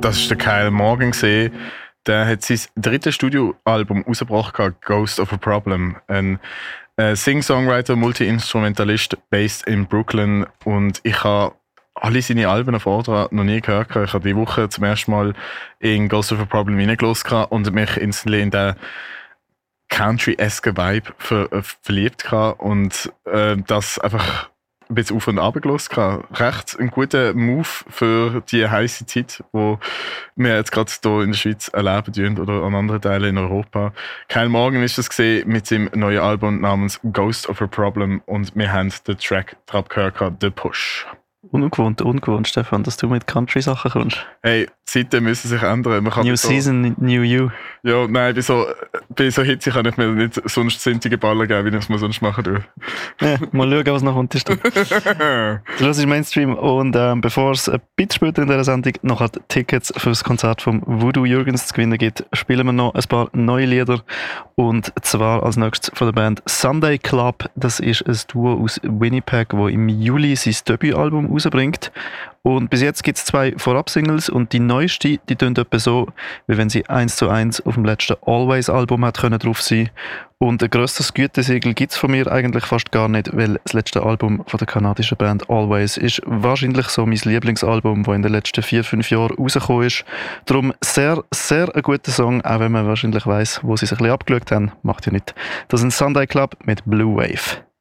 das ist der Kyle Morgan gesehen. Der hat sein drittes Studioalbum rausgebracht, Ghost of a Problem. Ein Sing-Songwriter, Multi-Instrumentalist, based in Brooklyn. Und ich habe alle seine Alben auf Order noch nie gehört. Ich habe diese Woche zum ersten Mal in Ghost of a Problem reingelassen und mich instantly in den Country-esque Vibe verliebt und das einfach ein bisschen auf und ab gelassen habe. Recht ein guter Move für die heisse Zeit, die wir jetzt gerade hier in der Schweiz erleben oder an anderen Teilen in Europa. Kyle Morgan ist das gesehen mit seinem neuen Album namens Ghost of a Problem und wir haben den Track drauf gehört, The Push. Ungewohnt, Stefan, dass du mit Country-Sachen kommst. Hey, die Zeiten müssen sich ändern. New Season, New You. Ja, nein, bei so Hitze kann ich mir nicht sonst sintige Ballen geben, wie ich es mal sonst machen tue. Ja, mal schauen, was noch kommt. Du hörst Mainstream und bevor es ein bisschen später in dieser Sendung noch Tickets für das Konzert von Voodoo Jürgens zu gewinnen gibt, spielen wir noch ein paar neue Lieder. Und zwar als nächstes von der Band Sunday Club. Das ist ein Duo aus Winnipeg, das im Juli sein Debütalbum rausbringt. Und bis jetzt gibt es 2 Vorab-Singles und die neueste, die tönt etwa so, wie wenn sie 1:1 auf dem letzten Always-Album hat können drauf sein. Und ein grösseres Gütesiegel gibt es von mir eigentlich fast gar nicht, weil das letzte Album von der kanadischen Band Always ist wahrscheinlich so mein Lieblingsalbum, das in den letzten 4-5 Jahren rausgekommen ist. Darum sehr, sehr ein guter Song, auch wenn man wahrscheinlich weiss, wo sie sich ein bisschen abgeschaut haben. Macht ja nicht. Das ist ein Sunday Club mit Blue Wave.